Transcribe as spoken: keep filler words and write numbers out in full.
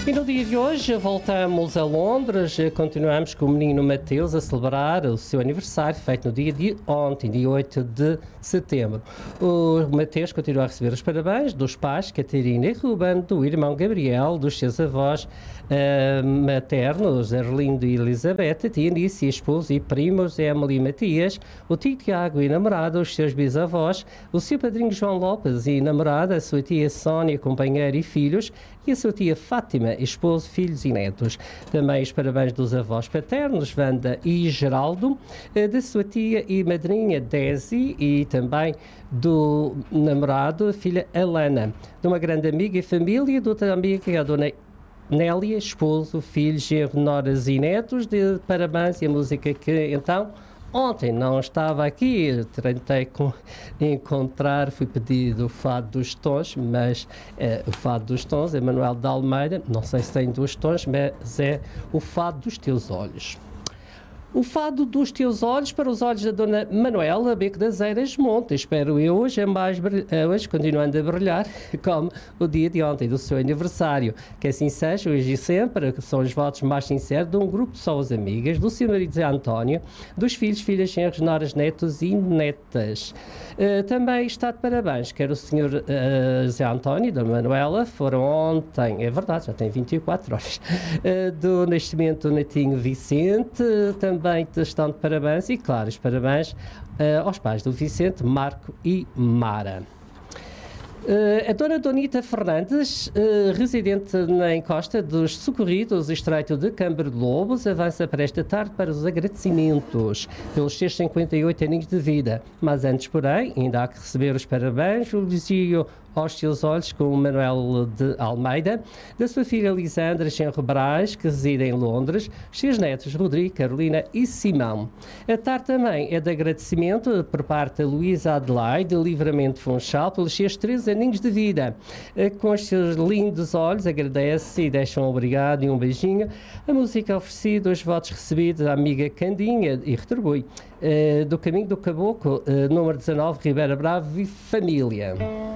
E no dia de hoje voltamos a Londres, continuamos com o menino Mateus a celebrar o seu aniversário, feito no dia de ontem, dia oito de setembro. O Mateus continua a receber os parabéns dos pais, Catarina e Ruben, do irmão Gabriel, dos seus avós uh, maternos, Arlindo e Elizabeth, a tia Anice, esposo e primos, Emily e Matias, o tio Tiago e namorada, os seus bisavós, o seu padrinho João Lopes e namorada, a sua tia Sónia, companheira e filhos, e a sua tia Fátima, esposo, filhos e netos. Também os parabéns dos avós paternos, Wanda e Geraldo, da sua tia e madrinha Desi e também do namorado, a filha Alana, de uma grande amiga e família, de outra amiga, que é a dona Nélia, esposo, filhos, noras e netos, de parabéns e a música que então ontem não estava aqui, tentei encontrar, fui pedido o Fado dos Tons, mas é, o Fado dos Tons é Manuel de Almeida, não sei se tem dois tons, mas é o Fado dos Teus Olhos. O Fado dos Teus Olhos para os olhos da Dona Manuela Beco das Eiras Monte. Espero eu hoje, é mais, hoje continuando a brilhar, como o dia de ontem do seu aniversário. Que assim seja, hoje e sempre, que são os votos mais sinceros de um grupo de pessoas amigas, do seu marido Zé António, dos filhos, filhas, genros, noras, netos e netas. Uh, também está de parabéns, quer o senhor uh, Zé António e Dona Manuela, foram ontem, é verdade, já tem vinte e quatro horas, uh, do nascimento do netinho Vicente, também Também estão de parabéns e, claro, os parabéns uh, aos pais do Vicente, Marco e Mara. Uh, a dona Donita Fernandes, uh, residente na encosta dos Socorridos, Estreito de Câmara de Lobos, avança para esta tarde para os agradecimentos pelos seus cinquenta e oito aninhos de vida. Mas antes, porém, ainda há que receber os parabéns, o elogio aos seus olhos com o Manuel de Almeida, da sua filha Lisandra Genro Braz, que reside em Londres, seus netos Rodrigo, Carolina e Simão. A tarde também é de agradecimento por parte da Luísa Adelaide, de Livramento Funchal, pelos seus três aninhos de vida. Com os seus lindos olhos, agradece e deixa um obrigado e um beijinho. A música oferecida, os votos recebidos à amiga Candinha e retribui. Do Caminho do Caboclo, número dezanove, Ribeira Bravo e família.